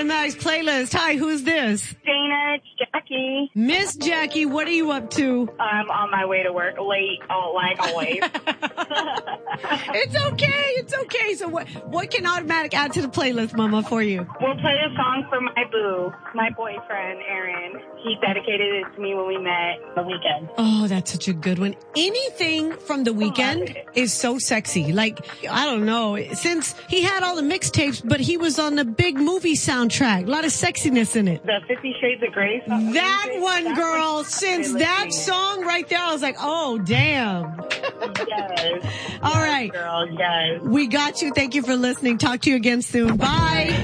Automatic's playlist. Hi, who's this? Dana, it's Jackie. Miss Jackie, what are you up to? I'm on my way to work late, like always. It's okay. So what can Automatic add to the playlist, Mama, for you? We'll play a song for my boo, my boyfriend, Aaron. He dedicated it to me when we met The Weeknd. Oh, that's such a good one. Anything from The Weeknd is so sexy. Like, I don't know, since he had all the mixtapes, but he was on the big movie soundtrack. A lot of sexiness in it. The 50 Shades of Grey song. That one, girl, since that song right there, I was like, oh, damn. Yes. All right. Girl, yes. We got you. Thank you for listening. Talk to you again soon. Bye.